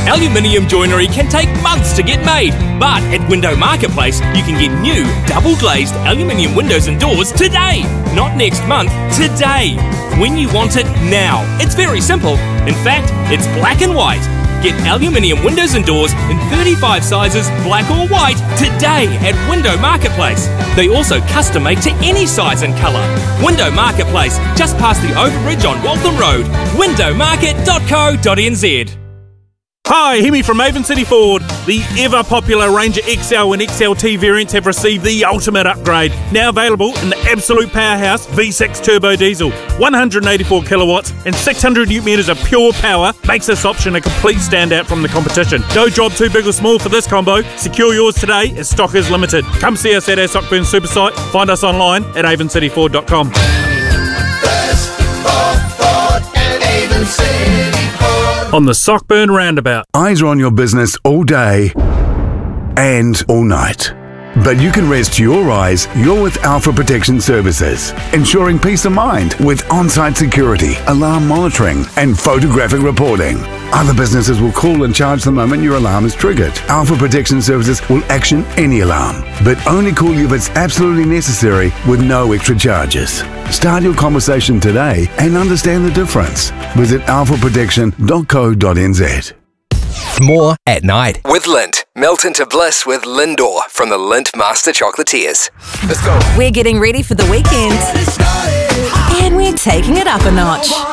Aluminium joinery can take months to get made, but at Window Marketplace, you can get new double-glazed aluminium windows and doors today. Not next month, today. When you want it, now. It's very simple. In fact, it's black and white. Get aluminium windows and doors in 35 sizes, black or white, today at Window Marketplace. They also custom make to any size and colour. Window Marketplace, just past the overbridge on Waltham Road. windowmarket.co.nz. Hi, Hemi from Avon City Ford. The ever-popular Ranger XL and XLT variants have received the ultimate upgrade. Now available in the absolute powerhouse V6 turbo diesel. 184 kilowatts and 600 newton meters of pure power makes this option a complete standout from the competition. No job too big or small for this combo. Secure yours today as stock is limited. Come see us at our Sockburn Super Site. Find us online at avoncityford.com. On the Sockburn Roundabout. Eyes are on your business all day and all night. But you can rest your eyes. You're with Alpha Protection Services, ensuring peace of mind with on-site security, alarm monitoring, and photographic reporting. Other businesses will call and charge the moment your alarm is triggered. Alpha Protection Services will action any alarm, but only call you if it's absolutely necessary with no extra charges. Start your conversation today and understand the difference. Visit alphaprotection.co.nz. More at night with Lindt. Melt into bliss with Lindor from the Lindt Master Chocolatiers. Let's go. We're getting ready for the weekend. And we're taking it up a notch.